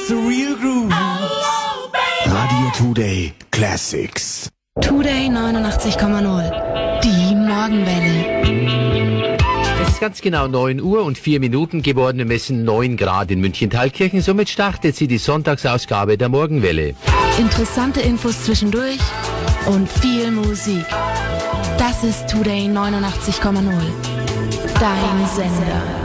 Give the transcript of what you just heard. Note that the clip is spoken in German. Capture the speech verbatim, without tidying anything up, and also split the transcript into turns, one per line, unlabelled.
the real groove. Radio Today Classics.
Today neunundachtzig Komma null. Die Morgenwelle.
Es ist ganz genau neun Uhr und vier Minuten, geworden messen neun Grad in München-Thalkirchen. Somit startet sie die Sonntagsausgabe der Morgenwelle.
Interessante Infos zwischendurch und viel Musik. Das ist Today neunundachtzig Komma null. Dein Sender.